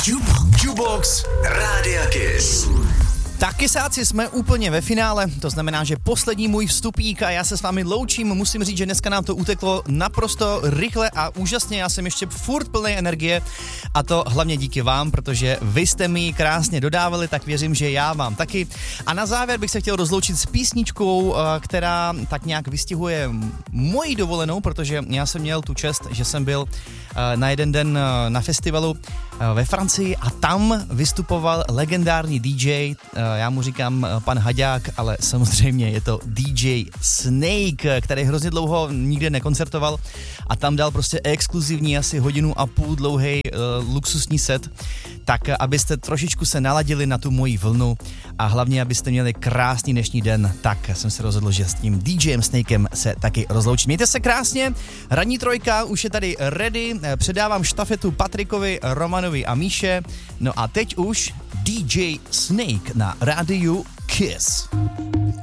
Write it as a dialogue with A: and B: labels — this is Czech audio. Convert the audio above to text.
A: Jukebox Rádia Kiss.
B: Tak kysáci, jsme úplně ve finále, to znamená, že poslední můj vstupík a já se s vámi loučím, musím říct, že dneska nám to uteklo naprosto rychle a úžasně, já jsem ještě furt plný energie a to hlavně díky vám, protože vy jste mi ji krásně dodávali, tak věřím, že já vám taky. A na závěr bych se chtěl rozloučit s písničkou, která tak nějak vystihuje moji dovolenou, protože já jsem měl tu čest, že jsem byl na jeden den na festivalu ve Francii a tam vystupoval legendární DJ, já mu říkám pan Haďák, ale samozřejmě je to DJ Snake, který hrozně dlouho nikde nekoncertoval a tam dal prostě exkluzivní asi 1,5 hodiny dlouhý luxusní set, tak abyste trošičku se naladili na tu moji vlnu a hlavně abyste měli krásný dnešní den, tak jsem se rozhodl, že s tím DJem Snakem se taky rozloučím. Mějte se krásně, ranní trojka už je tady ready, předávám štafetu Patrikovi, Romanovi a Míše, no a teď už DJ Snake na rádiu Kiss.